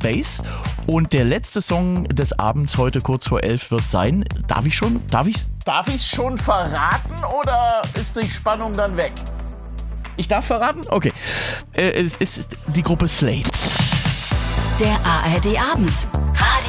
Space. Und der letzte Song des Abends heute kurz vor 11 wird sein. Darf ich's schon verraten oder ist die Spannung dann weg? Ich darf verraten? Okay. Es ist die Gruppe Slate. Der ARD Abend.